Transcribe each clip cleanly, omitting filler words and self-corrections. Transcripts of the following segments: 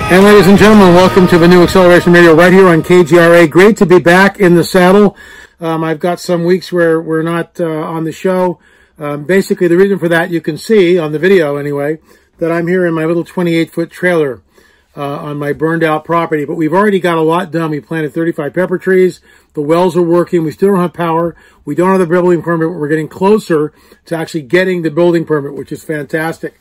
And ladies and gentlemen, welcome to the new Acceleration Radio right here on KGRA. Great to be back in the saddle. I've got some weeks where we're not on the show. Basically, the reason for that, you can see on the video anyway, that I'm here in my little 28-foot trailer on my burned out property. But we've already got a lot done. We planted 35 pepper trees. The wells are working. We still don't have power. We don't have the building permit. We're getting closer to actually getting the building permit, which is fantastic.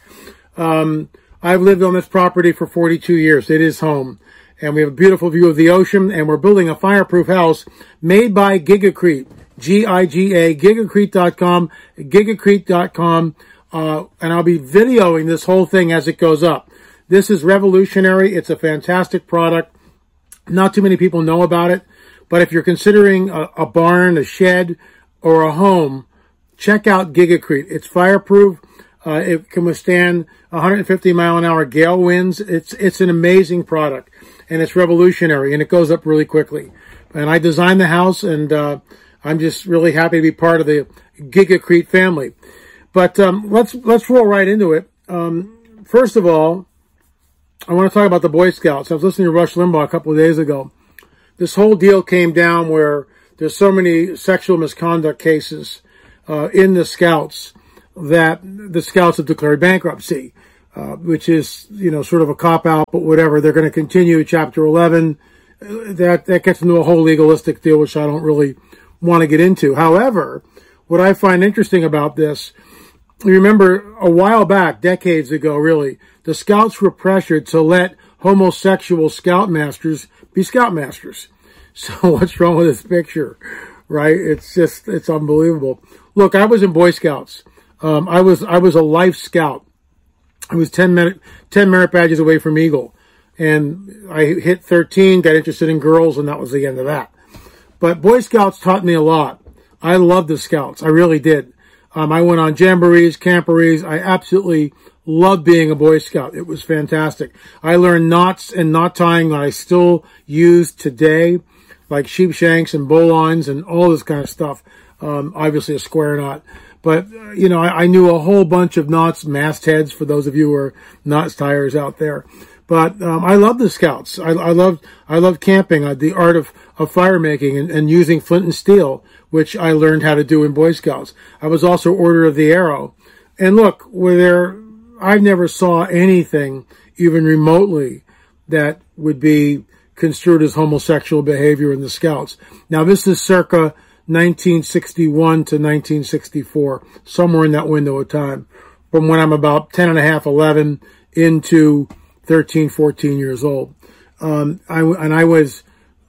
I've lived on this property for 42 years. It is home. And we have a beautiful view of the ocean. And we're building a fireproof house made by Gigacrete. Giga, Gigacrete.com, Gigacrete.com. And I'll be videoing this whole thing as it goes up. This is revolutionary. It's a fantastic product. Not too many people know about it. But if you're considering a barn, a shed, or a home, check out Gigacrete. It's fireproof. It can withstand 150 mile an hour gale winds. It's an amazing product, and it's revolutionary, and it goes up really quickly. And I designed the house, and I'm just really happy to be part of the Gigacrete family. But let's roll right into it. First of all, I want to talk about the Boy Scouts. I was listening to Rush Limbaugh a couple of days ago. This whole deal came down where there's so many sexual misconduct cases in the Scouts that the Scouts have declared bankruptcy, which is, sort of a cop-out, but whatever. They're going to continue Chapter 11. That gets into a whole legalistic deal, which I don't really want to get into. However, what I find interesting about this, you remember a while back, decades ago really, the Scouts were pressured to let homosexual Scoutmasters be Scoutmasters. So what's wrong with this picture, right? It's unbelievable. Look, I was in Boy Scouts. I was a life scout. I was 10 merit badges away from Eagle. And I hit 13, got interested in girls, and that was the end of that. But Boy Scouts taught me a lot. I loved the Scouts. I really did. I went on jamborees, camporees. I absolutely loved being a Boy Scout. It was fantastic. I learned knots and knot tying that I still use today, like sheepshanks and bowlines and all this kind of stuff. Obviously a square knot. But, I knew a whole bunch of knots, mastheads, for those of you who are knots tiers out there. But I love the Scouts. I loved camping, the art of fire making and using flint and steel, which I learned how to do in Boy Scouts. I was also Order of the Arrow. And look, I never saw anything even remotely that would be construed as homosexual behavior in the Scouts. Now, this is circa 1961 to 1964, somewhere in that window of time, from when I'm about 10 and a half, 11 into 13, 14 years old. I was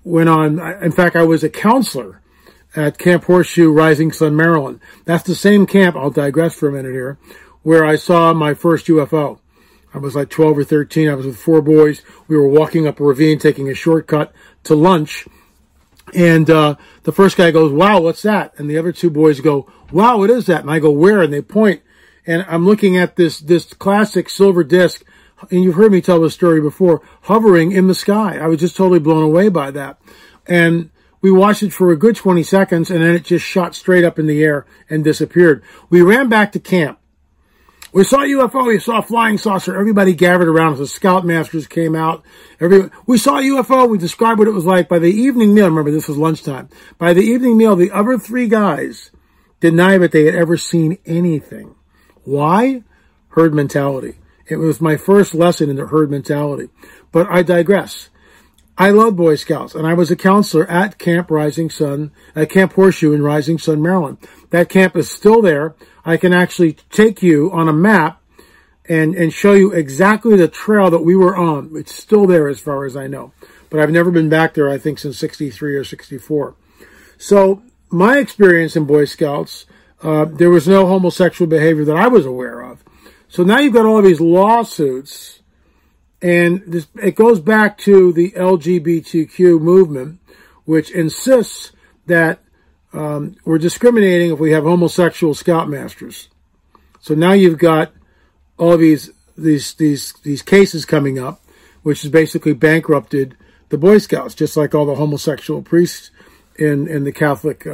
a counselor at Camp Horseshoe, Rising Sun, Maryland. That's the same camp, I'll digress for a minute here, where I saw my first UFO. I was like 12 or 13. I was with 4 boys. We were walking up a ravine, taking a shortcut to lunch. And the first guy goes, "Wow, what's that?" And the other 2 boys go, "Wow, what is that?" And I go, "Where?" And they point. And I'm looking at this classic silver disc, and you've heard me tell this story before, hovering in the sky. I was just totally blown away by that. And we watched it for a good 20 seconds, and then it just shot straight up in the air and disappeared. We ran back to camp. We saw a UFO, we saw a flying saucer. Everybody gathered around. The Scoutmasters came out. We saw a UFO. We described what it was like. By the evening meal, remember this was lunchtime. By the evening meal, the other 3 guys denied that they had ever seen anything. Why? Herd mentality. It was my first lesson in the herd mentality. But I digress. I love Boy Scouts, and I was a counselor at Camp Horseshoe in Rising Sun, Maryland. That camp is still there. I can actually take you on a map and show you exactly the trail that we were on. It's still there as far as I know. But I've never been back there, I think, since 63 or 64. So my experience in Boy Scouts, there was no homosexual behavior that I was aware of. So now you've got all of these lawsuits, and it goes back to the LGBTQ movement, which insists that we're discriminating if we have homosexual Scoutmasters. So now you've got all these cases coming up, which has basically bankrupted the Boy Scouts, just like all the homosexual priests in the Catholic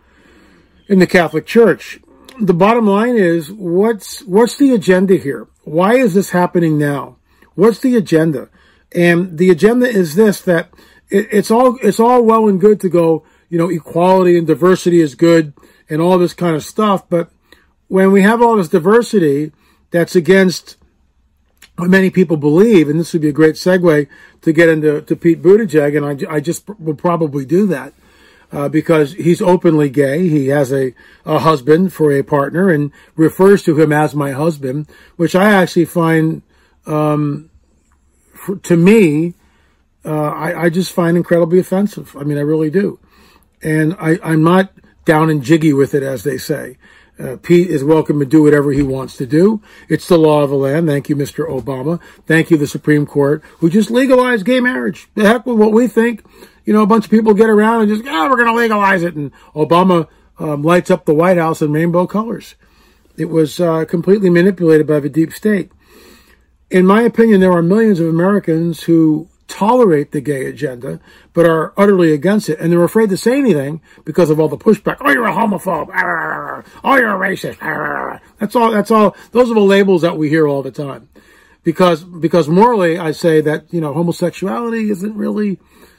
Church. The bottom line is, what's the agenda here? Why is this happening now? What's the agenda? And the agenda is this, that it's all well and good to go, equality and diversity is good and all this kind of stuff. But when we have all this diversity that's against what many people believe, and this would be a great segue to get into Pete Buttigieg, and I just will probably do that because he's openly gay. He has a husband for a partner and refers to him as my husband, which I actually find, to me, I just find incredibly offensive. I mean, I really do. And I'm not down and jiggy with it, as they say. Pete is welcome to do whatever he wants to do. It's the law of the land. Thank you, Mr. Obama. Thank you, the Supreme Court, who just legalized gay marriage. The heck with what we think. A bunch of people get around and just, we're going to legalize it. And Obama lights up the White House in rainbow colors. It was completely manipulated by the deep state. In my opinion, there are millions of Americans who tolerate the gay agenda, but are utterly against it. And they're afraid to say anything because of all the pushback. Oh, you're a homophobe. Oh, you're a racist. That's all. Those are the labels that we hear all the time. Because morally, I say that, homosexuality isn't really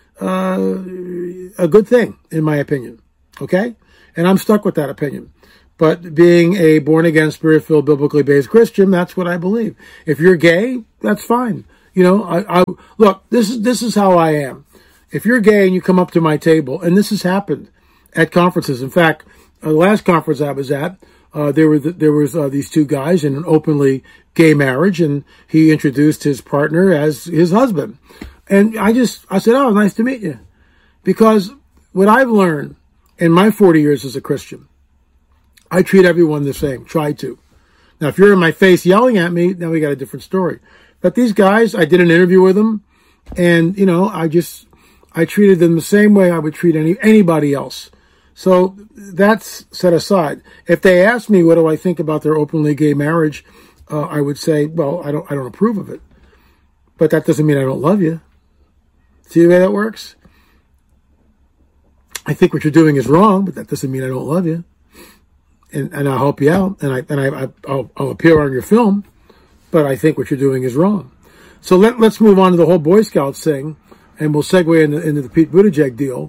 a good thing, in my opinion. Okay? And I'm stuck with that opinion. But being a born-again, spirit-filled, biblically-based Christian, that's what I believe. If you're gay, that's fine. Look, this is how I am. If you're gay and you come up to my table, and this has happened at conferences. In fact, the last conference I was at, there was these two guys in an openly gay marriage, and he introduced his partner as his husband. And I said, oh, nice to meet you. Because what I've learned in my 40 years as a Christian, I treat everyone the same, try to. Now, if you're in my face yelling at me, now we got a different story. But these guys, I did an interview with them, and, I treated them the same way I would treat anybody else. So that's set aside. If they ask me what do I think about their openly gay marriage, I would say, well, I don't approve of it. But that doesn't mean I don't love you. See the way that works? I think what you're doing is wrong, but that doesn't mean I don't love you. And I'll help you out, and I'll appear on your film. But I think what you're doing is wrong. So let's move on to the whole Boy Scouts thing, and we'll segue into the Pete Buttigieg deal.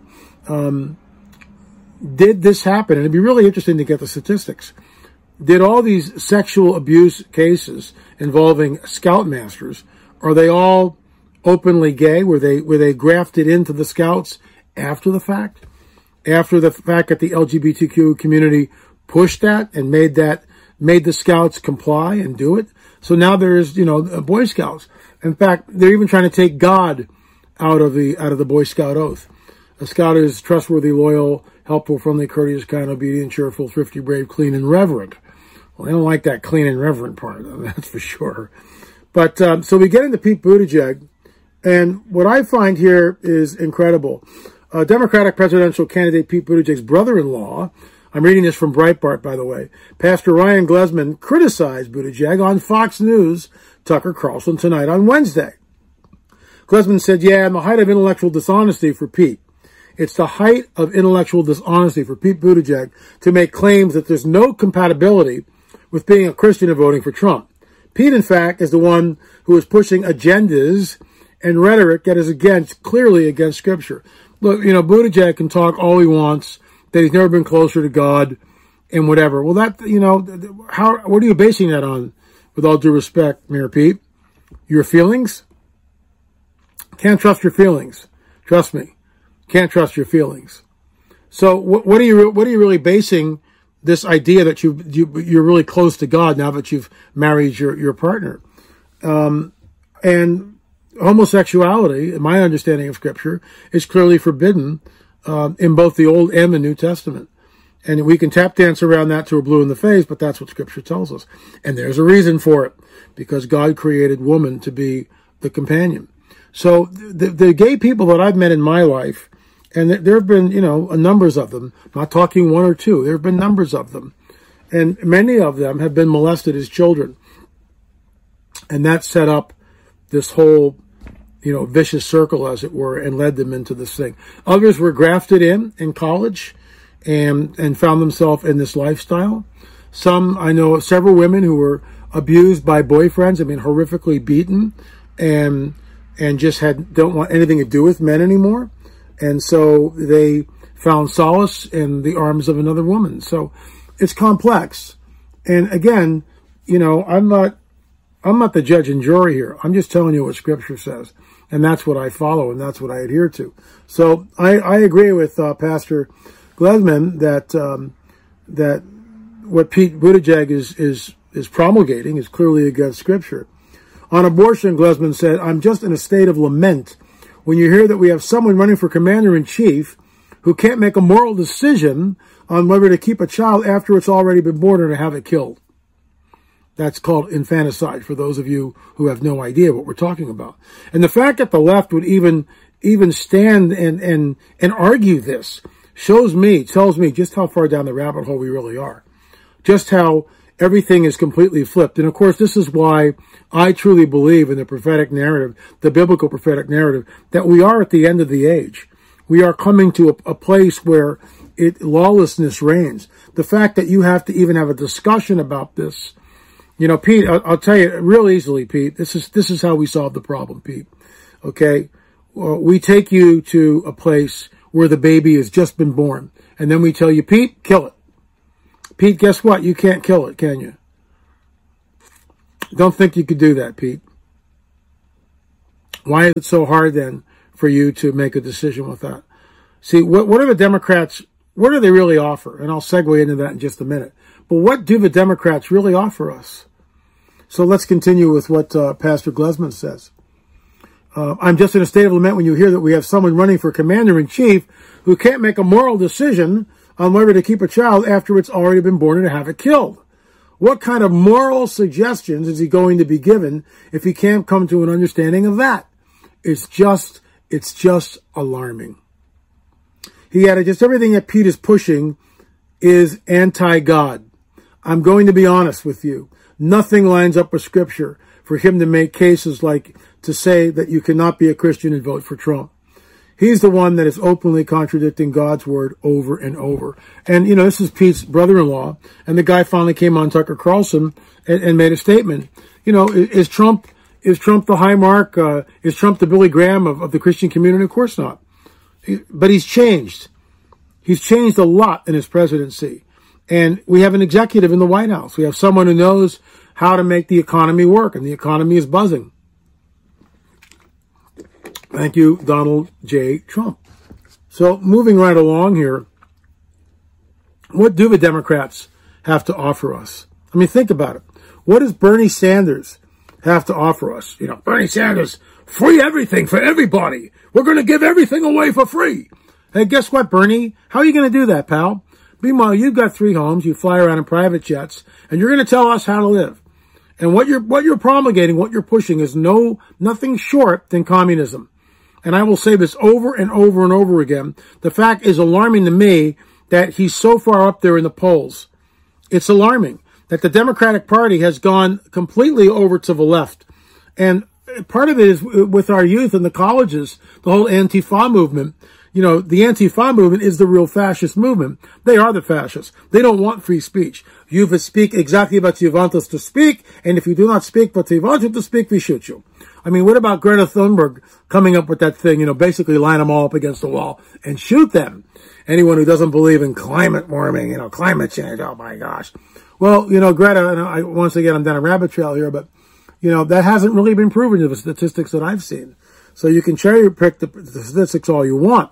Did this happen? And it'd be really interesting to get the statistics. Did all these sexual abuse cases involving Scoutmasters, are they all openly gay? Were they grafted into the Scouts after the fact? After the fact that the LGBTQ community pushed that and made the Scouts comply and do it? So now there's, Boy Scouts. In fact, they're even trying to take God out of the Boy Scout oath. A Scout is trustworthy, loyal, helpful, friendly, courteous, kind, obedient, cheerful, thrifty, brave, clean, and reverent. Well, they don't like that clean and reverent part, that's for sure. But, so we get into Pete Buttigieg, and what I find here is incredible. Democratic presidential candidate Pete Buttigieg's brother-in-law, I'm reading this from Breitbart, by the way, Pastor Ryan Glesman criticized Buttigieg on Fox News' Tucker Carlson tonight on Wednesday. Glesman said, in the height of intellectual dishonesty for Pete. It's the height of intellectual dishonesty for Pete Buttigieg to make claims that there's no compatibility with being a Christian and voting for Trump. Pete, in fact, is the one who is pushing agendas and rhetoric that is clearly against Scripture. Look, Buttigieg can talk all he wants, that he's never been closer to God and whatever. Well, that, what are you basing that on? With all due respect, Mayor Pete, your feelings? Can't trust your feelings. Trust me. Can't trust your feelings. So what are you really basing this idea that you're really close to God now that you've married your partner? And homosexuality, in my understanding of Scripture, is clearly forbidden in both the Old and the New Testament. And we can tap dance around that till we're blue in the face, but that's what Scripture tells us. And there's a reason for it, because God created woman to be the companion. So the gay people that I've met in my life, and there have been, numbers of them, I'm not talking one or two, there have been numbers of them. And many of them have been molested as children. And that set up this whole vicious circle, as it were, and led them into this thing. Others were grafted in college and found themselves in this lifestyle. Some, I know several women who were abused by boyfriends, horrifically beaten and and just don't want anything to do with men anymore. And so they found solace in the arms of another woman. So it's complex. And again, I'm not the judge and jury here. I'm just telling you what Scripture says. And that's what I follow, and that's what I adhere to. So I agree with Pastor Glesman that what Pete Buttigieg is promulgating is clearly against Scripture. On abortion, Glesman said, I'm just in a state of lament when you hear that we have someone running for commander-in-chief who can't make a moral decision on whether to keep a child after it's already been born or to have it killed. That's called infanticide, for those of you who have no idea what we're talking about. And the fact that the left would even stand and argue this tells me just how far down the rabbit hole we really are. Just how everything is completely flipped. And of course, this is why I truly believe in the prophetic narrative, the biblical prophetic narrative, that we are at the end of the age. We are coming to a place where lawlessness reigns. The fact that you have to even have a discussion about this, Pete, I'll tell you real easily, Pete, this is how we solve the problem, Pete. Okay? We take you to a place where the baby has just been born, and then we tell you, Pete, kill it. Pete, guess what? You can't kill it, can you? Don't think you could do that, Pete. Why is it so hard then for you to make a decision with that? See, what are the Democrats, what do they really offer? And I'll segue into that in just a minute. But what do the Democrats really offer us? So let's continue with what Pastor Glesman says. I'm just in a state of lament when you hear that we have someone running for commander-in-chief who can't make a moral decision on whether to keep a child after it's already been born and to have it killed. What kind of moral suggestions is he going to be given if he can't come to an understanding of that? It's just alarming. He added, just everything that Pete is pushing is anti-God. I'm going to be honest with you. Nothing lines up with Scripture for him to make cases like to say that you cannot be a Christian and vote for Trump. He's the one that is openly contradicting God's word over and over. And, this is Pete's brother-in-law, and the guy finally came on Tucker Carlson and made a statement. Is Trump the high mark? Is Trump the Billy Graham of the Christian community? Of course not. But he's changed. He's changed a lot in his presidency. And we have an executive in the White House. We have someone who knows how to make the economy work, and the economy is buzzing. Thank you, Donald J. Trump. So moving right along here, what do the Democrats have to offer us? I mean, think about it. What does Bernie Sanders have to offer us? Bernie Sanders, free everything for everybody. We're going to give everything away for free. Hey, guess what, Bernie? How are you going to do that, pal? Meanwhile, you've got 3 homes, you fly around in private jets, and you're going to tell us how to live. And what you're promulgating, what you're pushing is nothing short than communism. And I will say this over and over and over again. The fact is alarming to me that he's so far up there in the polls. It's alarming that the Democratic Party has gone completely over to the left. And part of it is with our youth in the colleges, the whole Antifa movement. The Antifa movement is the real fascist movement. They are the fascists. They don't want free speech. You will speak exactly what you want us to speak, and if you do not speak what we want you to speak, we shoot you. I mean, what about Greta Thunberg coming up with that thing, basically line them all up against the wall and shoot them? Anyone who doesn't believe in climate warming, climate change, oh my gosh. Well, Greta, once again, I'm down a rabbit trail here, but, that hasn't really been proven to the statistics that I've seen. So you can cherry pick the statistics all you want.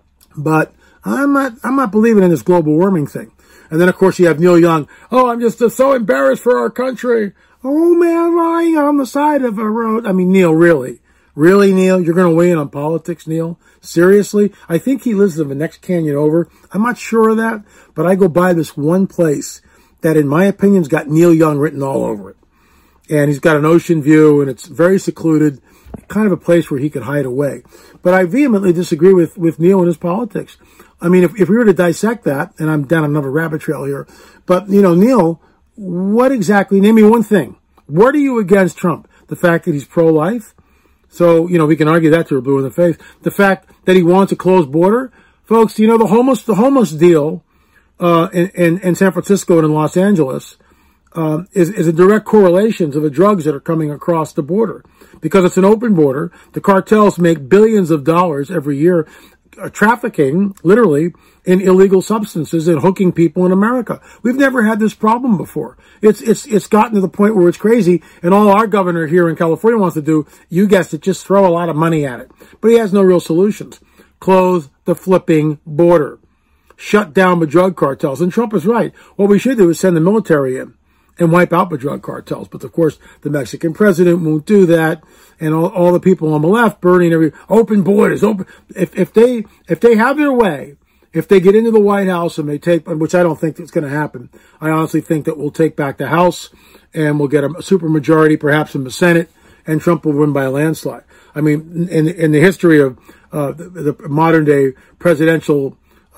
But I'm not believing in this global warming thing. And then, of course, you have Neil Young. Oh, I'm just so embarrassed for our country. Oh, man, lying on the side of a road. I mean, Neil, really? Really, Neil? You're going to weigh in on politics, Neil? Seriously? I think he lives in the next canyon over. I'm not sure of that, but I go by this one place that, in my opinion, has got Neil Young written all over it. And he's got an ocean view, and it's very secluded, kind of a place where he could hide away. But I vehemently disagree with Neil and his politics. I mean, if we were to dissect that, and I'm down another rabbit trail here, but, Neil, what exactly, name me one thing. What are you against Trump? The fact that he's pro-life? So, we can argue that till we're blue in the face. The fact that he wants a closed border? Folks, the homeless deal, in San Francisco and in Los Angeles, is a direct correlation to the drugs that are coming across the border. Because it's an open border, the cartels make billions of dollars every year trafficking, literally, in illegal substances and hooking people in America. We've never had this problem before. It's gotten to the point where it's crazy, and all our governor here in California wants to do, you guessed it, just throw a lot of money at it. But he has no real solutions. Close the flipping border. Shut down the drug cartels. And Trump is right. What we should do is send the military in and wipe out the drug cartels. But of course, the Mexican president won't do that. And all the people on the left burning open borders, open. If they have their way, if they get into the White House and they take, which I don't think it's going to happen. I honestly think that we'll take back the House and we'll get a supermajority, perhaps in the Senate, and Trump will win by a landslide. I mean, in the history of the modern day presidential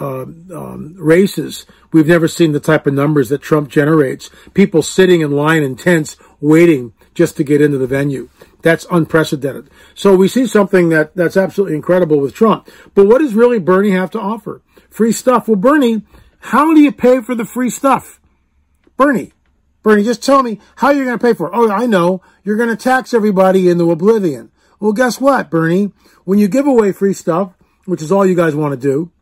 races, we've never seen the type of numbers that Trump generates. People sitting in line in tents waiting just to get into the venue. That's unprecedented. So we see something that's absolutely incredible with Trump. But what does really Bernie have to offer? Free stuff. Well, Bernie, how do you pay for the free stuff? Bernie, just tell me how you're going to pay for it. Oh, I know. You're going to tax everybody into oblivion. Well, guess what, Bernie? When you give away free stuff, which is all you guys want to do,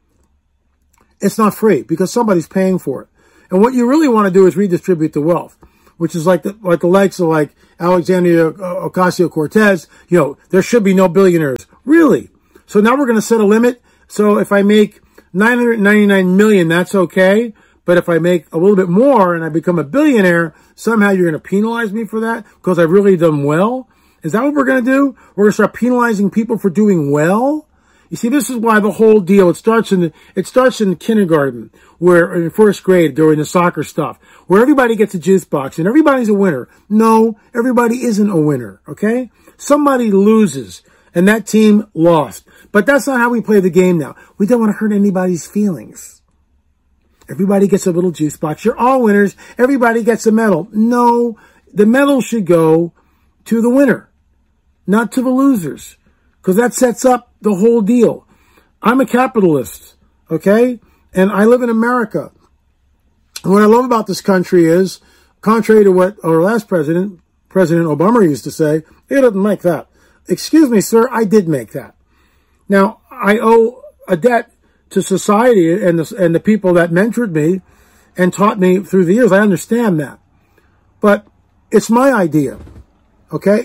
it's not free because somebody's paying for it. And what you really want to do is redistribute the wealth, which is like the likes of like Alexandria Ocasio-Cortez. You know, there should be no billionaires. Really? So now we're going to set a limit. So if I make $999 million, that's okay. But if I make a little bit more and I become a billionaire, somehow you're going to penalize me for that because I've really done well. Is that what we're going to do? We're going to start penalizing people for doing well? You see, this is why the whole deal, it starts in kindergarten, where in first grade during the soccer stuff, where everybody gets a juice box and everybody's a winner. No, everybody isn't a winner, okay? Somebody loses, and that team lost. But that's not how we play the game now. We don't want to hurt anybody's feelings. Everybody gets a little juice box. You're all winners. Everybody gets a medal. No, the medal should go to the winner, not to the losers. Because that sets up the whole deal. I'm a capitalist, okay? And I live in America. And what I love about this country is, contrary to what our last President Obama used to say, he didn't make that. Excuse me, sir, I did make that. Now, I owe a debt to society and the people that mentored me and taught me through the years. I understand that. But it's my idea, okay?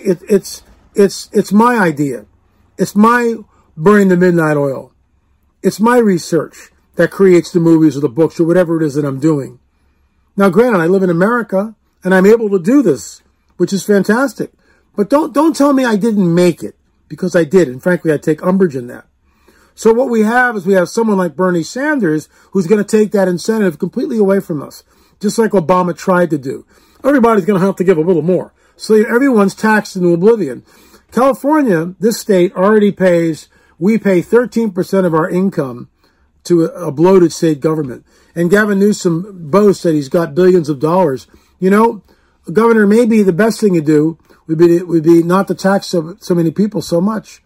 It's my idea. It's my burning the midnight oil. It's my research that creates the movies or the books or whatever it is that I'm doing. Now, granted, I live in America and I'm able to do this, which is fantastic. But don't tell me I didn't make it, because I did. And frankly, I take umbrage in that. So what we have is someone like Bernie Sanders who's going to take that incentive completely away from us, just like Obama tried to do. Everybody's going to have to give a little more. So everyone's taxed into oblivion. California, this state, already we pay 13% of our income to a bloated state government. And Gavin Newsom boasts that he's got billions of dollars. You know, Governor, maybe the best thing to do would be not to tax so many people so much.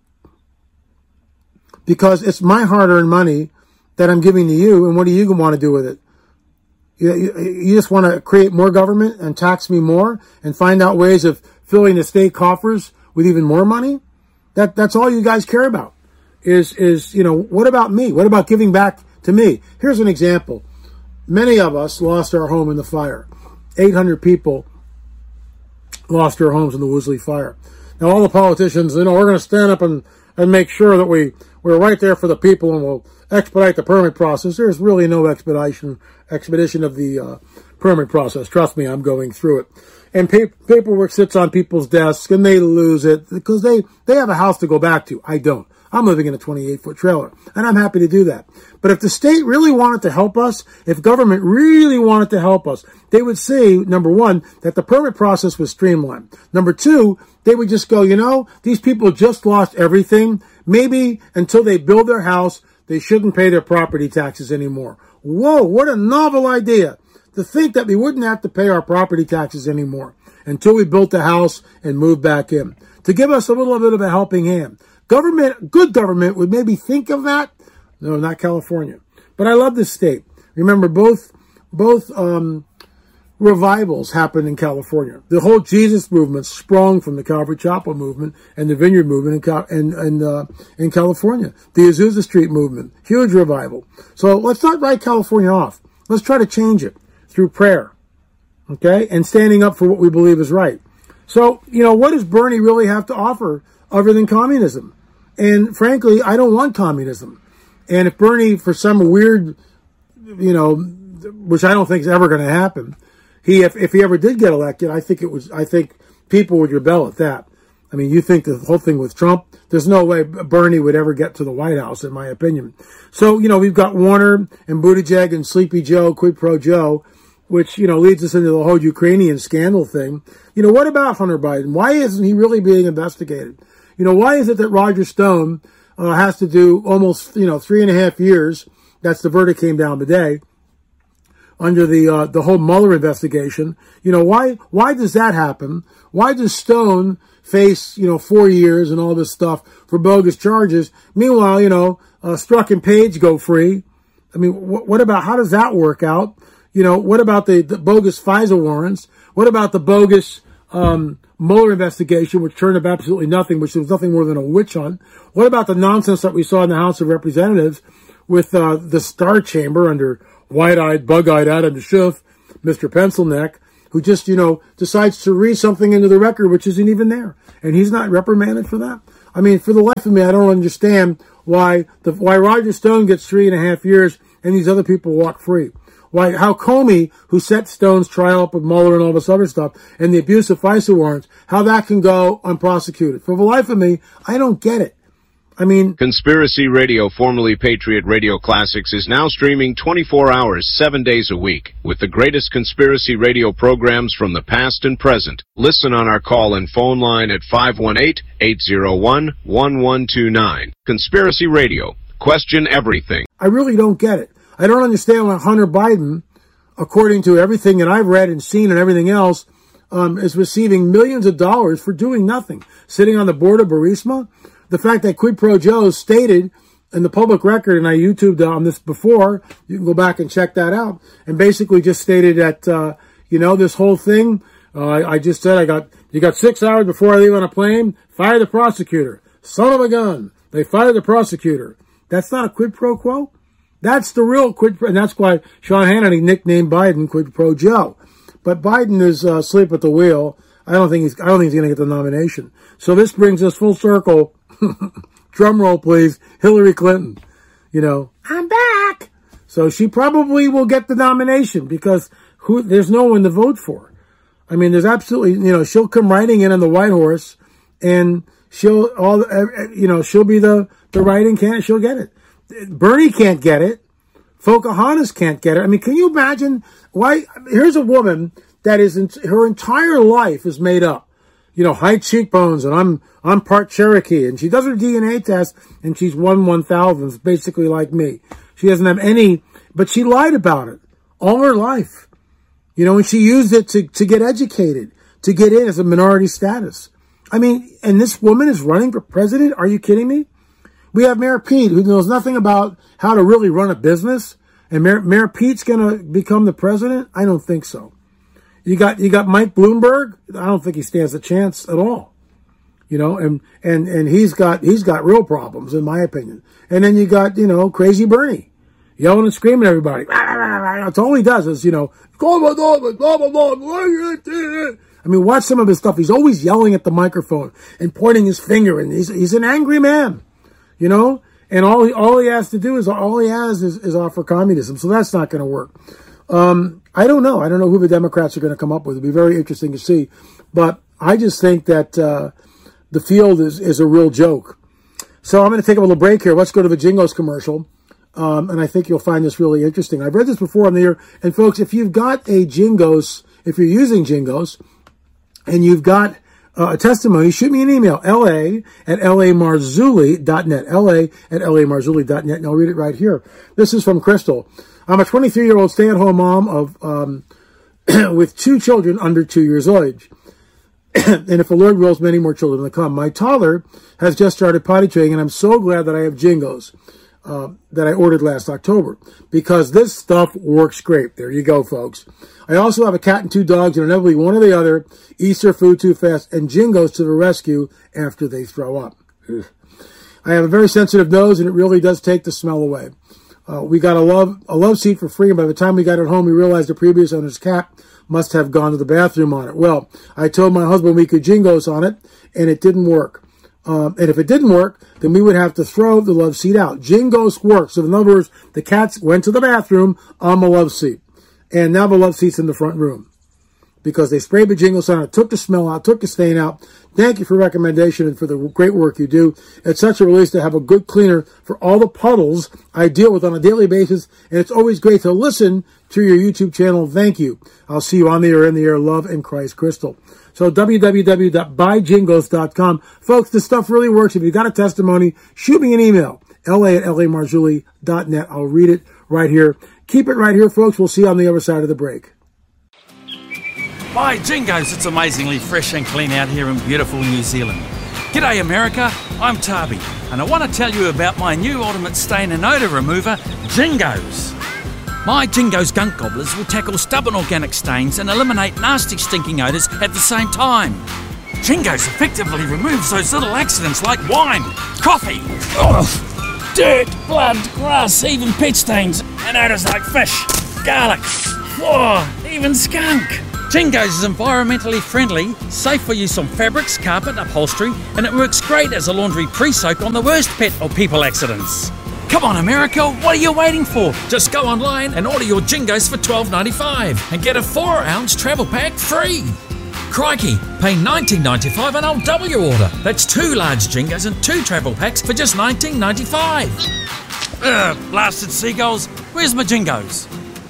Because it's my hard-earned money that I'm giving to you, and what do you want to do with it? You just want to create more government and tax me more and find out ways of filling the state coffers with even more money? That's all you guys care about is, you know, what about me? What about giving back to me? Here's an example. Many of us lost our home in the fire. 800 people lost their homes in the Woolsey fire. Now, all the politicians, you know, we're going to stand up and make sure that we're right there for the people and we'll expedite the permit process. There's really no expedition of the permit process. Trust me, I'm going through it. And paperwork sits on people's desks and they lose it because they have a house to go back to. I don't. I'm living in a 28-foot trailer, and I'm happy to do that. But if the state really wanted to help us, if government really wanted to help us, they would see, number one, that the permit process was streamlined. Number two, they would just go, you know, these people just lost everything. Maybe until they build their house, they shouldn't pay their property taxes anymore. Whoa, what a novel idea. To think that we wouldn't have to pay our property taxes anymore until we built a house and moved back in. To give us a little bit of a helping hand. Government, good government, would maybe think of that. No, not California. But I love this state. Remember, both revivals happened in California. The whole Jesus movement sprung from the Calvary Chapel movement and the Vineyard movement in California. The Azusa Street movement, huge revival. So let's not write California off. Let's try to change it through prayer, okay, and standing up for what we believe is right. So, what does Bernie really have to offer other than communism? And frankly, I don't want communism. And if Bernie, for some weird, which I don't think is ever going to happen, if he ever did get elected, I think people would rebel at that. I mean, you think the whole thing with Trump, there's no way Bernie would ever get to the White House, in my opinion. So, we've got Warner and Buttigieg and Sleepy Joe, Quid Pro Joe, which, leads us into the whole Ukrainian scandal thing. What about Hunter Biden? Why isn't he really being investigated? Why is it that Roger Stone has to do almost, 3.5 years? That's the verdict came down today under the whole Mueller investigation. Why does that happen? Why does Stone face, 4 years and all this stuff for bogus charges? Meanwhile, Strzok and Page go free. I mean, what about, how does that work out? What about the bogus FISA warrants? What about the bogus Mueller investigation, which turned up absolutely nothing, which was nothing more than a witch hunt? What about the nonsense that we saw in the House of Representatives with the Star Chamber under wide-eyed, bug-eyed Adam Schiff, Mr. Pencilneck, who just, decides to read something into the record which isn't even there, and he's not reprimanded for that? I mean, for the life of me, I don't understand why Roger Stone gets 3.5 years and these other people walk free. How Comey, who set Stone's trial up with Mueller and all this other stuff, and the abuse of FISA warrants, how that can go unprosecuted. For the life of me, I don't get it. I mean, Conspiracy Radio, formerly Patriot Radio Classics, is now streaming 24 hours, 7 days a week, with the greatest conspiracy radio programs from the past and present. Listen on our call and phone line at 518-801-1129. Conspiracy Radio. Question everything. I really don't get it. I don't understand why Hunter Biden, according to everything that I've read and seen and everything else, is receiving millions of dollars for doing nothing. Sitting on the board of Burisma. The fact that Quid Pro Joe stated in the public record, and I YouTubed on this before, you can go back and check that out, and basically just stated that, this whole thing, I just said, you got 6 hours before I leave on a plane, fire the prosecutor. Son of a gun. They fired the prosecutor. That's not a quid pro quo. That's the real quid pro, and that's why Sean Hannity nicknamed Biden Quid Pro Joe. But Biden is asleep at the wheel. I don't think he's going to get the nomination. So this brings us full circle. Drum roll, please. Hillary Clinton. I'm back. So she probably will get the nomination because there's no one to vote for. I mean, there's absolutely, she'll come riding in on the white horse, and she'll be the riding candidate. She'll get it. Bernie can't get it. Pocahontas can't get it. I mean, can you imagine why? Here's a woman that her entire life is made up. High cheekbones, and I'm part Cherokee, and she does her DNA test, and she's 1/1000th, basically like me. She doesn't have any, but she lied about it all her life. And she used it to get educated, to get in as a minority status. I mean, and this woman is running for president? Are you kidding me? We have Mayor Pete, who knows nothing about how to really run a business, and Mayor Pete's going to become the president? I don't think so. You got Mike Bloomberg. I don't think he stands a chance at all. And he's got real problems, in my opinion. And then you got, crazy Bernie yelling and screaming at everybody. That's all he does is, blah, blah, blah, blah, blah. I mean, watch some of his stuff. He's always yelling at the microphone and pointing his finger, and he's an angry man, and all he has to do is offer communism. So that's not going to work. I don't know. I don't know who the Democrats are going to come up with. It'll be very interesting to see. But I just think that the field is a real joke. So I'm going to take a little break here. Let's go to the Jingles commercial. And I think you'll find this really interesting. I've read this before on the air. And folks, if you've got a Jingles, if you're using Jingles, and you've got a testimony, shoot me an email, la@lamarzulli.net, la@lamarzulli.net, and I'll read it right here. This is from Crystal. I'm a 23-year-old stay-at-home mom of with 2 children under 2 years old. And if the Lord wills, many more children to come. My toddler has just started potty training, and I'm so glad that I have Jingles. that I ordered last October, because this stuff works great. There you go, folks. I also have a cat and 2 dogs, and inevitably one or the other eats their food too fast, and Jingoes to the rescue after they throw up. I have a very sensitive nose, and it really does take the smell away. We got a love seat for free, and by the time we got it home, we realized the previous owner's cat must have gone to the bathroom on it. Well, I told my husband we could Jingoes on it, and it didn't work. And if it didn't work, then we would have to throw the love seat out. Jingoes work. So in other words, the cats went to the bathroom on the love seat. And now the love seat's in the front room, because they sprayed the Jingoes on it, took the smell out, took the stain out. Thank you for recommendation and for the great work you do. It's such a release to have a good cleaner for all the puddles I deal with on a daily basis. And it's always great to listen to your YouTube channel. Thank you. I'll see you on the air, in the air. Love and Christ Crystal. So www.buyjingos.com. Folks, this stuff really works. If you've got a testimony, shoot me an email, la@lamarzulli.net. I'll read it right here. Keep it right here, folks. We'll see you on the other side of the break. By Jingoes, it's amazingly fresh and clean out here in beautiful New Zealand. G'day America, I'm Tarby, and I want to tell you about my new ultimate stain and odour remover, Jingoes. My Jingoes gunk gobblers will tackle stubborn organic stains and eliminate nasty stinking odours at the same time. Jingoes effectively removes those little accidents like wine, coffee, dirt, blood, grass, even pet stains, and odours like fish, garlic, even skunk. Jingoes is environmentally friendly, safe for use on fabrics, carpet, upholstery, and it works great as a laundry pre-soak on the worst pet or people accidents. Come on America, what are you waiting for? Just go online and order your Jingoes for $12.95 and get a 4-ounce travel pack free. Crikey, pay $19.95 and I'll double your order. That's 2 large Jingoes and 2 travel packs for just $19.95. Blasted seagulls, where's my Jingoes?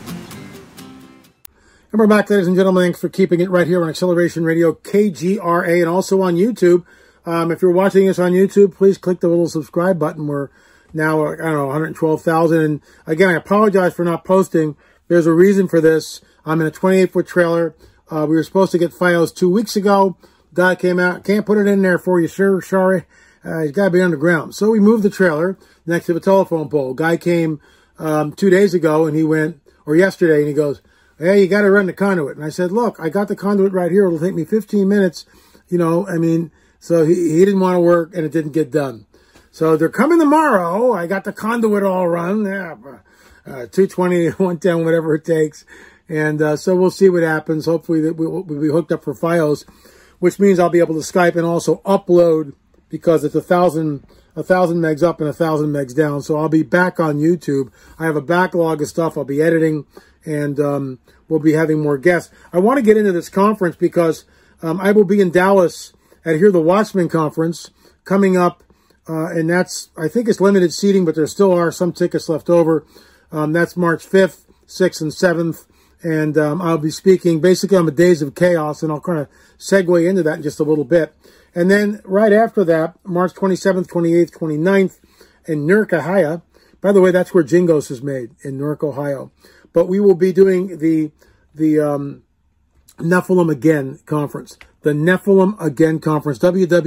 And we're back, ladies and gentlemen. Thanks for keeping it right here on Acceleration Radio, KGRA, and also on YouTube. If you're watching us on YouTube, please click the little subscribe button. We're now, 112,000. And again, I apologize for not posting. There's a reason for this. I'm in a 28-foot trailer. We were supposed to get FiOS 2 weeks ago. Guy came out, can't put it in there for you, sir. Sorry. It's got to be underground. So we moved the trailer next to the telephone pole. Guy came 2 days ago, and he went, or yesterday, and he goes, hey, you got to run the conduit. And I said, look, I got the conduit right here. It'll take me 15 minutes. So he didn't want to work, and it didn't get done. So they're coming tomorrow. I got the conduit all run. 220, 110, whatever it takes. And so we'll see what happens. Hopefully we'll be hooked up for FiOS, which means I'll be able to Skype and also upload, because it's 1,000 megs up and 1,000 megs down. So I'll be back on YouTube. I have a backlog of stuff I'll be editing, and we'll be having more guests. I want to get into this conference because I will be in Dallas at Hear the Watchman conference coming up, and that's, I think it's limited seating, but there still are some tickets left over. That's March 5th, 6th, and 7th, and I'll be speaking basically on the Days of Chaos, and I'll kind of segue into that in just a little bit. And then right after that, March 27th, 28th, 29th, in Newark, Ohio. By the way, that's where Jingoes is made, in Newark, Ohio. But we will be doing the Nephilim Again conference. The Nephilim Again conference.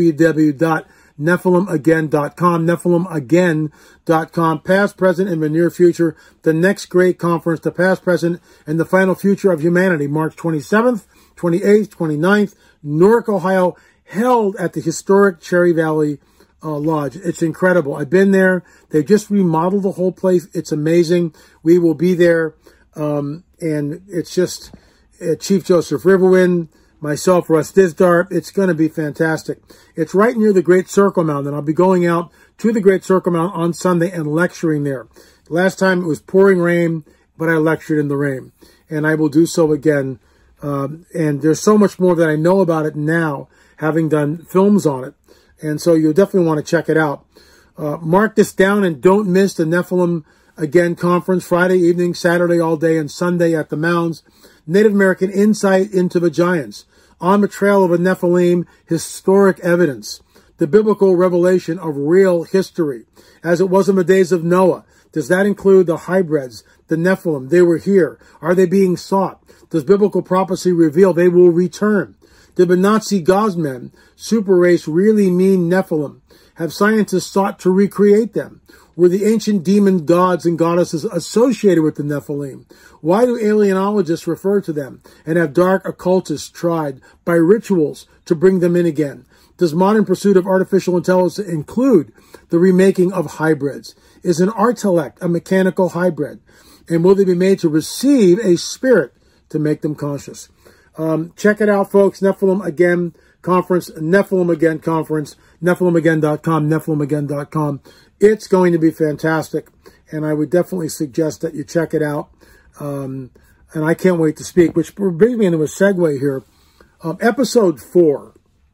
www.nephilimagain.com. NephilimAgain.com. Past, present, and the near future. The next great conference. The past, present, and the final future of humanity. March 27th, 28th, 29th. Newark, Ohio. Held at the historic Cherry Valley Lodge. It's incredible. I've been there. They just remodeled the whole place. It's amazing. We will be there. And it's just Chief Joseph Riverwind, myself, Russ Dizdar. It's going to be fantastic. It's right near the Great Circle Mountain. I'll be going out to the Great Circle Mountain on Sunday and lecturing there. Last time it was pouring rain, but I lectured in the rain. And I will do so again. And there's so much more that I know about it now, having done films on it. And so you'll definitely want to check it out. Mark this down and don't miss the Nephilim Again conference, Friday evening, Saturday all day, and Sunday at the Mounds. Native American insight into the giants. On the trail of a Nephilim, historic evidence. The biblical revelation of real history, as it was in the days of Noah. Does that include the hybrids, the Nephilim? They were here. Are they being sought? Does biblical prophecy reveal they will return? Did the Nazi Gaussmen super race really mean Nephilim? Have scientists sought to recreate them? Were the ancient demon gods and goddesses associated with the Nephilim? Why do alienologists refer to them and have dark occultists tried by rituals to bring them in again? Does modern pursuit of artificial intelligence include the remaking of hybrids? Is an Artelect a mechanical hybrid? And will they be made to receive a spirit to make them conscious? Check it out, folks. Nephilim Again Conference, Nephilim Again Conference, NephilimAgain.com, NephilimAgain.com. It's going to be fantastic, and I would definitely suggest that you check it out. And I can't wait to speak, which brings me into a segue here. Episode 4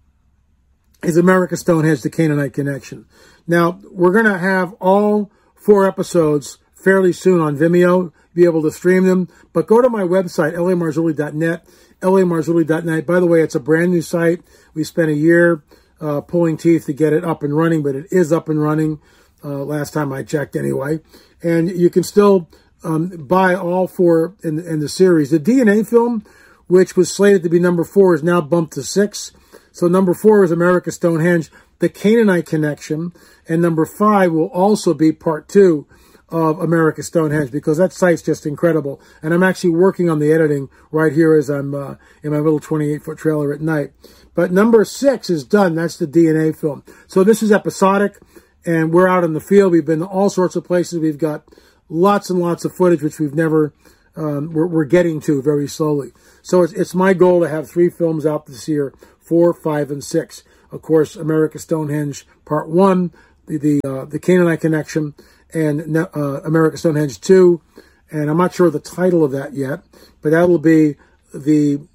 is America Stonehenge, the Canaanite Connection. Now, we're going to have all 4 episodes fairly soon on Vimeo, be able to stream them. But go to my website, lamarzulli.net, lamarzulli.net. By the way, it's a brand new site. We spent a year pulling teeth to get it up and running, but it is up and running. Last time I checked anyway. And you can still buy all 4 in the series. The DNA film, which was slated to be number 4, is now bumped to 6. So number 4 is America Stonehenge, the Canaanite Connection. And number 5 will also be part 2 of America Stonehenge, because that site's just incredible. And I'm actually working on the editing right here as I'm in my little 28-foot trailer at night. But number 6 is done. That's the DNA film. So this is episodic. And we're out in the field. We've been to all sorts of places. We've got lots and lots of footage, which we've never, we're getting to very slowly. So it's my goal to have 3 films out this year, 4, 5, and 6. Of course, America Stonehenge Part 1, the Canaanite Connection, and America Stonehenge 2. And I'm not sure the title of that yet, but that'll be the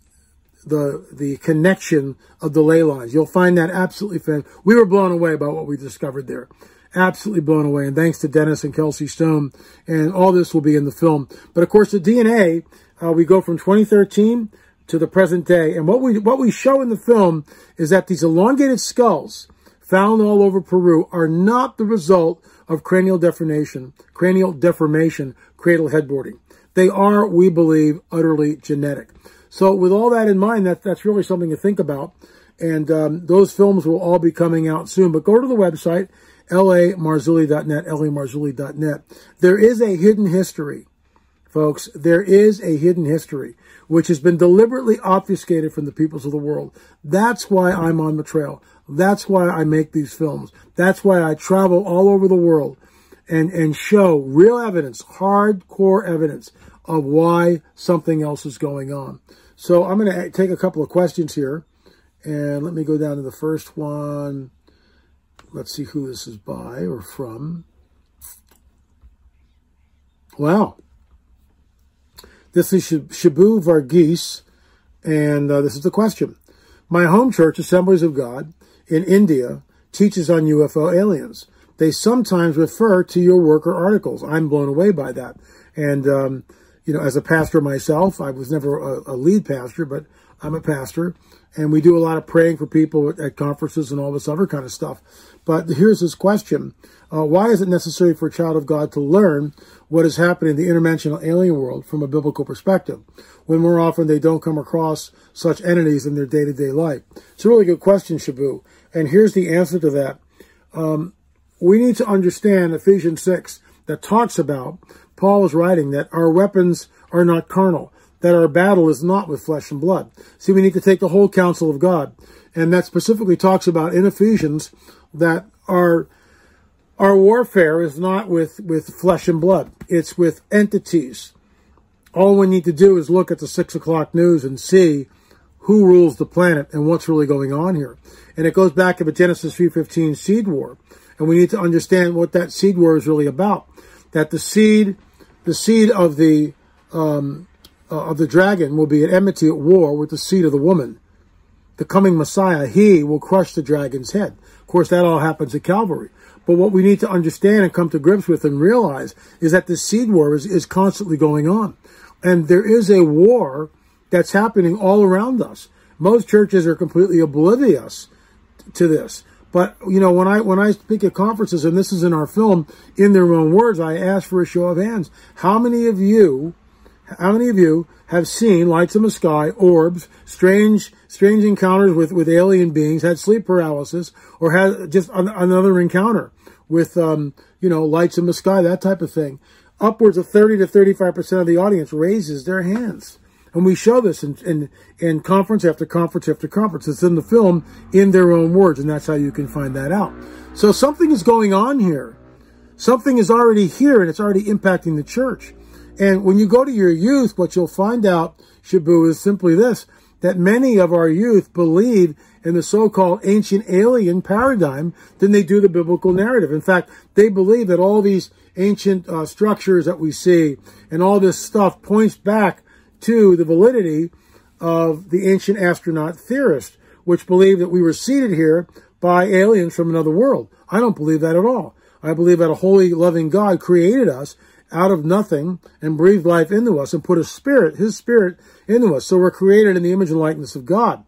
connection of the ley lines. You'll find that absolutely fantastic. We were blown away by what we discovered there. Absolutely blown away. And thanks to Dennis and Kelsey Stone. And all this will be in the film. But of course, the DNA, we go from 2013 to the present day. And what we show in the film is that these elongated skulls found all over Peru are not the result of cranial deformation, cradle headboarding. They are, we believe, utterly genetic. So with all that in mind, that's really something to think about. And those films will all be coming out soon. But go to the website, lamarzulli.net, lamarzulli.net. There is a hidden history, folks. There is a hidden history, which has been deliberately obfuscated from the peoples of the world. That's why I'm on the trail. That's why I make these films. That's why I travel all over the world and show real evidence, hardcore evidence of why something else is going on. So I'm going to take a couple of questions here, and let me go down to the first one. Let's see who this is by or from. Wow. This is Shabu Varghese, and this is the question. My home church, Assemblies of God, in India, teaches on UFO aliens. They sometimes refer to your work or articles. I'm blown away by that. And, as a pastor myself, I was never a lead pastor, but I'm a pastor. And we do a lot of praying for people at conferences and all this other kind of stuff. But here's this question. Why is it necessary for a child of God to learn what is happening in the interdimensional alien world from a biblical perspective, when more often they don't come across such entities in their day-to-day life? It's a really good question, Shabu. And here's the answer to that. We need to understand Ephesians 6 that talks about, Paul is writing that our weapons are not carnal, that our battle is not with flesh and blood. See, we need to take the whole counsel of God. And that specifically talks about in Ephesians that our warfare is not with flesh and blood. It's with entities. All we need to do is look at the 6 o'clock news and see who rules the planet and what's really going on here. And it goes back to the Genesis 3:15 seed war. And we need to understand what that seed war is really about. That the seed of the dragon will be at enmity at war with the seed of the woman. The coming Messiah, he will crush the dragon's head. Of course, that all happens at Calvary. But what we need to understand and come to grips with and realize is that the seed war is constantly going on. And there is a war that's happening all around us. Most churches are completely oblivious to this. But, when I speak at conferences, and this is in our film, in their own words, I ask for a show of hands. How many of you How many of you have seen lights in the sky, orbs, strange encounters with alien beings, had sleep paralysis, or had just another encounter with, lights in the sky, that type of thing? Upwards of 30 to 35% of the audience raises their hands. And we show this in conference after conference after conference. It's in the film in their own words, and that's how you can find that out. So something is going on here. Something is already here, and it's already impacting the church. And when you go to your youth, what you'll find out, Shabu, is simply this, that many of our youth believe in the so-called ancient alien paradigm than they do the biblical narrative. In fact, they believe that all these ancient structures that we see and all this stuff points back to the validity of the ancient astronaut theorists, which believe that we were seeded here by aliens from another world. I don't believe that at all. I believe that a holy, loving God created us out of nothing and breathed life into us and put his spirit into us. So we're created in the image and likeness of God,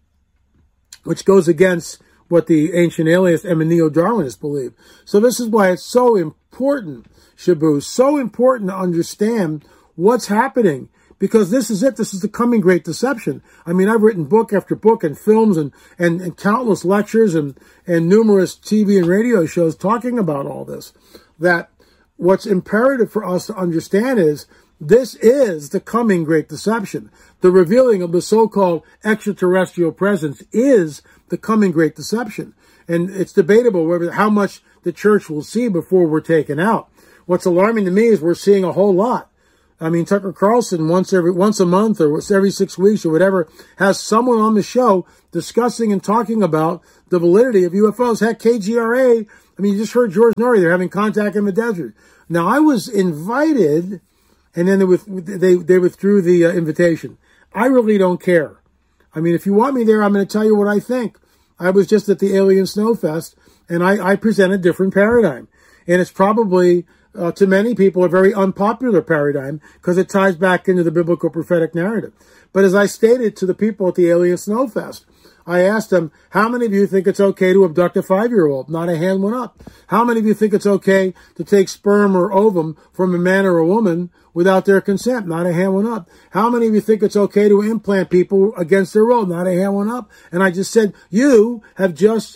which goes against what the ancient alienists and the neo-Darwinists believe. So this is why it's so important, Shabu, so important to understand what's happening, because this is it. This is the coming great deception. I mean, I've written book after book and films and countless lectures and numerous TV and radio shows talking about all this, that what's imperative for us to understand is this is the coming great deception. The revealing of the so-called extraterrestrial presence is the coming great deception. And it's debatable whether how much the church will see before we're taken out. What's alarming to me is we're seeing a whole lot. I mean, Tucker Carlson once a month or every 6 weeks or whatever has someone on the show discussing and talking about the validity of UFOs. Heck, KGRA, I mean, you just heard George Norrie, they're having contact in the desert. Now, I was invited, and then they withdrew the invitation. I really don't care. I mean, if you want me there, I'm going to tell you what I think. I was just at the Alien Snowfest, and I present a different paradigm. And it's probably, to many people, a very unpopular paradigm because it ties back into the biblical prophetic narrative. But as I stated to the people at the Alien Snowfest, I asked them, how many of you think it's okay to abduct a 5-year-old? Not a hand went up. How many of you think it's okay to take sperm or ovum from a man or a woman without their consent? Not a hand went up. How many of you think it's okay to implant people against their will? Not a hand went up. And I just said, you have just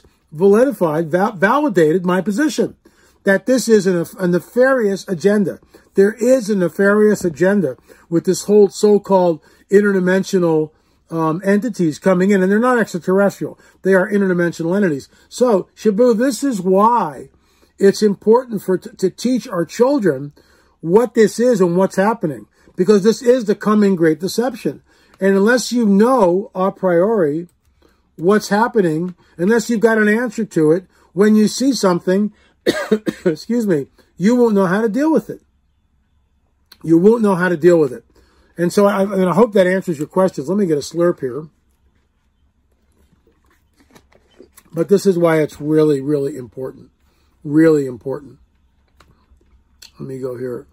validated my position, that this is a nefarious agenda. There is a nefarious agenda with this whole so-called interdimensional entities coming in, and they're not extraterrestrial. They are interdimensional entities. So, Shabu, this is why it's important to teach our children what this is and what's happening, because this is the coming great deception. And unless you know a priori what's happening, unless you've got an answer to it, when you see something, excuse me, you won't know how to deal with it. You won't know how to deal with it. And so I hope that answers your questions. Let me get a slurp here. But this is why it's really, really important. Really important. Let me go here.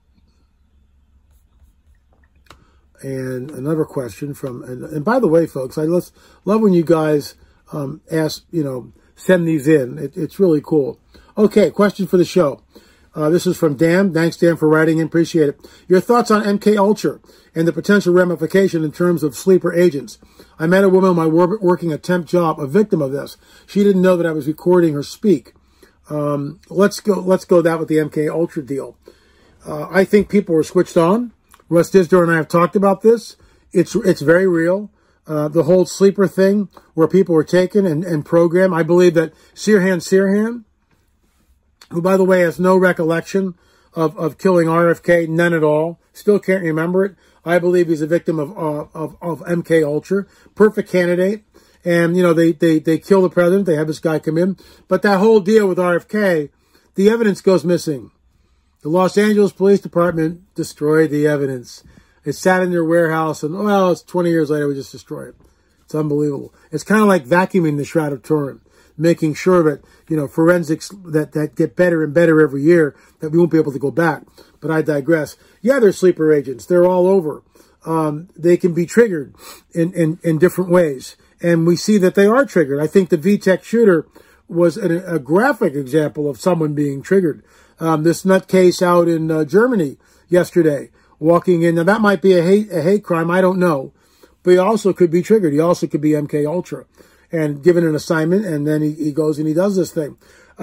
And another question from, and by the way, folks, I love when you guys ask, send these in. It's really cool. Okay, question for the show. This is from Dan. Thanks, Dan, for writing in. Appreciate it. Your thoughts on MK Ultra and the potential ramification in terms of sleeper agents. I met a woman on my working a temp job, a victim of this. She didn't know that I was recording her speak. Let's go that with the MK Ultra deal. I think people were switched on. Russ Dizdar and I have talked about this. It's very real. The whole sleeper thing where people were taken and programmed. I believe that Sirhan, who, by the way, has no recollection of killing RFK, none at all, still can't remember it. I believe he's a victim of MK Ultra. Perfect candidate. And, they kill the president. They have this guy come in. But that whole deal with RFK, the evidence goes missing. The Los Angeles Police Department destroyed the evidence. It sat in their warehouse, and, it's 20 years later, we just destroy it. It's unbelievable. It's kind of like vacuuming the Shroud of Turin, making sure that, forensics that get better and better every year, that we won't be able to go back. But I digress. Yeah, they're sleeper agents. They're all over. They can be triggered in different ways. And we see that they are triggered. I think the VTech shooter was a graphic example of someone being triggered. This nutcase out in Germany yesterday walking in. Now, that might be a hate crime. I don't know. But he also could be triggered. He also could be MK Ultra and given an assignment, and then he goes and he does this thing.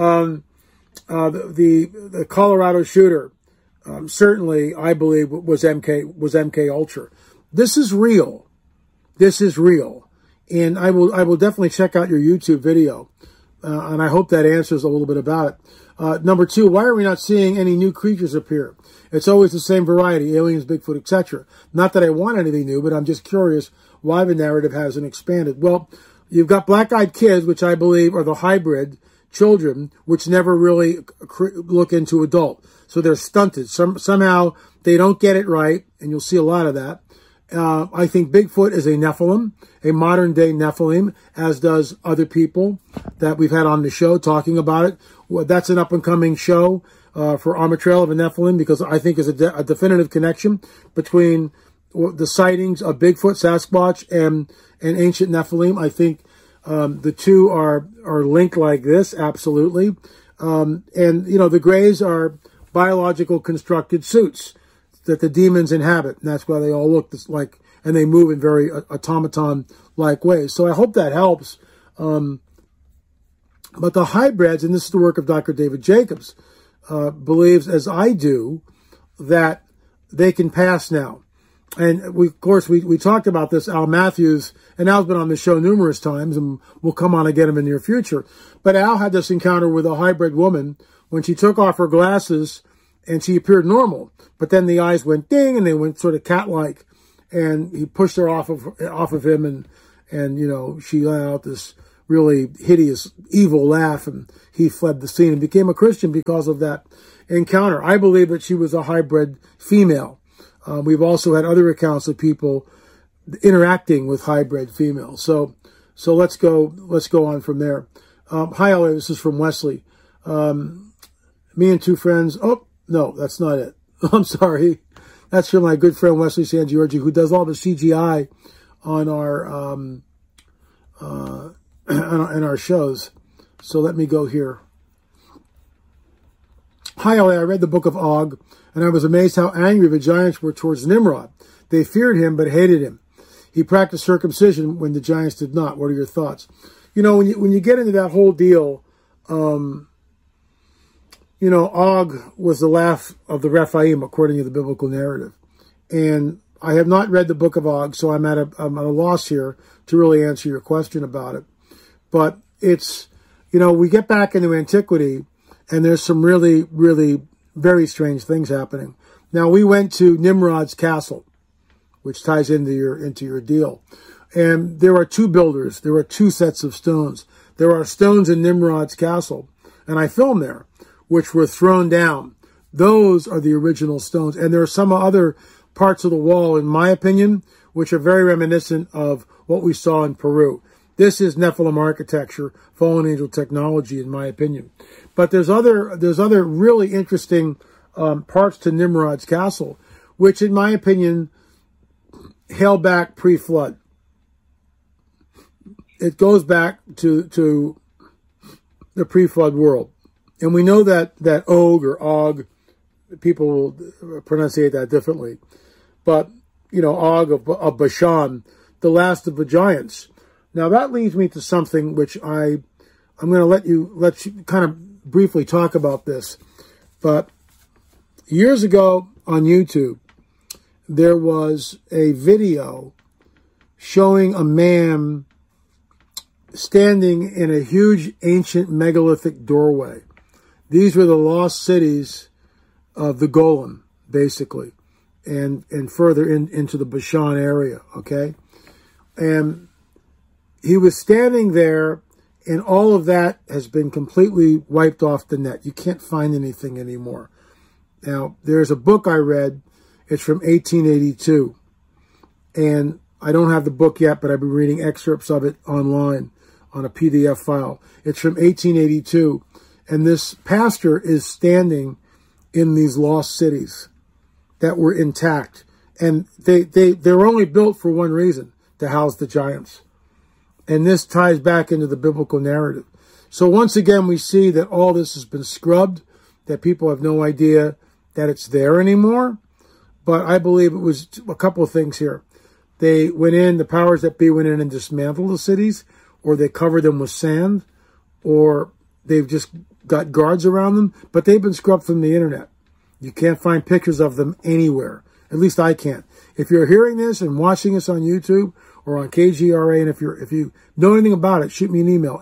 The Colorado shooter, certainly, I believe, was MK Ultra. This is real. This is real. And I will definitely check out your YouTube video. And I hope that answers a little bit about it. Number two, why are we not seeing any new creatures appear? It's always the same variety, aliens, Bigfoot, etc. Not that I want anything new, but I'm just curious why the narrative hasn't expanded. Well, you've got black-eyed kids, which I believe are the hybrid children, which never really look into adult. So they're stunted. Somehow they don't get it right, and you'll see a lot of that. I think Bigfoot is a Nephilim, a modern-day Nephilim, as does other people that we've had on the show talking about it. Well, that's an up-and-coming show for Armor Trail of a Nephilim, because I think there's a definitive connection between the sightings of Bigfoot, Sasquatch, and ancient Nephilim. I think the two are linked like this, absolutely. And, the Greys are biological constructed suits that the demons inhabit. And that's why they all look like, and they move in very automaton-like ways. So I hope that helps. But the hybrids, and this is the work of Dr. David Jacobs, believes, as I do, that they can pass now. And we talked about this, Al Matthews, and Al's been on the show numerous times, and we'll come on again in the near future. But Al had this encounter with a hybrid woman when she took off her glasses and she appeared normal. But then the eyes went ding, and they went sort of cat-like, and he pushed her off of him, and she let out this really hideous, evil laugh, and he fled the scene and became a Christian because of that encounter. I believe that she was a hybrid female. We've also had other accounts of people interacting with hybrid females. So let's go on from there. Hi, LA, this is from Wesley. Me and two friends. Oh, no, that's not it. I'm sorry. That's from my good friend Wesley San Giorgi, who does all the CGI on our in our shows. So let me go here. Hi, LA. I read the book of Og, and I was amazed how angry the giants were towards Nimrod. They feared him, but hated him. He practiced circumcision when the giants did not. What are your thoughts? When you get into that whole deal, Og was the laugh of the Rephaim, according to the biblical narrative. And I have not read the book of Og, so I'm at a loss here to really answer your question about it. But it's, we get back into antiquity, and there's some really, really very strange things happening. Now, we went to Nimrod's castle, which ties into your deal. And there are two builders. There are two sets of stones. There are stones in Nimrod's castle, and I filmed there, which were thrown down. Those are the original stones. And there are some other parts of the wall, in my opinion, which are very reminiscent of what we saw in Peru. This is Nephilim architecture, fallen angel technology, in my opinion. But there's other really interesting parts to Nimrod's castle, which, in my opinion, hail back pre-flood. It goes back to the pre-flood world. And we know that Og or Og, people will pronunciate that differently. But, Og of Bashan, the last of the giants. Now that leads me to something which I'm going to let you kind of briefly talk about this. But years ago on YouTube, there was a video showing a man standing in a huge ancient megalithic doorway. These were the lost cities of the Golan, basically, and further into the Bashan area, okay? And he was standing there, and all of that has been completely wiped off the net. You can't find anything anymore. Now, there's a book I read. It's from 1882, and I don't have the book yet, but I've been reading excerpts of it online on a PDF file. It's from 1882, and this pastor is standing in these lost cities that were intact, and they're only built for one reason, to house the giants. And this ties back into the biblical narrative. So once again, we see that all this has been scrubbed, that people have no idea that it's there anymore. But I believe it was a couple of things here. They went in, the powers that be went in and dismantled the cities, or they covered them with sand, or they've just got guards around them, but they've been scrubbed from the internet. You can't find pictures of them anywhere. At least I can't. If you're hearing this and watching us on YouTube or on KGRA, and if you know anything about it, shoot me an email,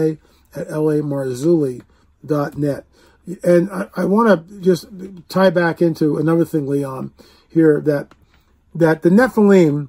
la@lamarzulli.net. And I want to just tie back into another thing, Leon, here, that the Nephilim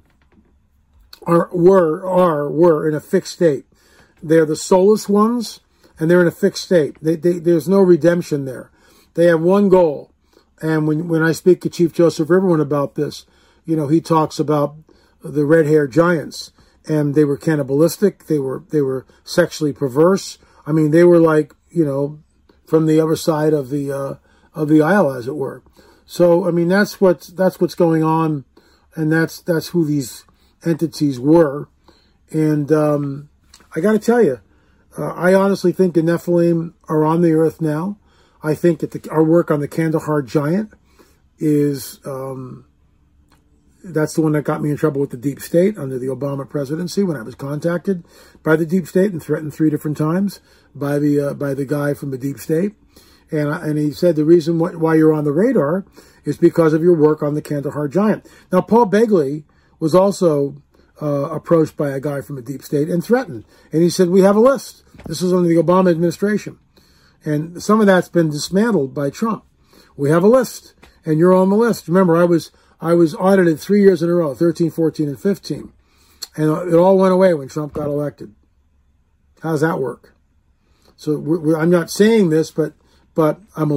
were in a fixed state. They're the soulless ones, and they're in a fixed state. There's no redemption there. They have one goal. And when I speak to Chief Joseph Riverwind about this, he talks about the red-haired giants, and they were cannibalistic. They were sexually perverse. I mean, they were like, from the other side of the aisle, as it were. So, I mean, that's what's going on, and that's who these entities were. And I got to tell you, I honestly think the Nephilim are on the earth now. I think that our work on the Kandahar giant is, that's the one that got me in trouble with the deep state under the Obama presidency, when I was contacted by the deep state and threatened 3 different times by the guy from the deep state. And he said the reason why you're on the radar is because of your work on the Kandahar giant. Now, Paul Begley was also approached by a guy from the deep state and threatened. And he said, we have a list. This was under the Obama administration. And some of that's been dismantled by Trump. We have a list, and you're on the list. Remember, I was audited 3 years in a row, 13, 14, and 15. And it all went away when Trump got elected. How does that work? So I'm not saying this, but I'm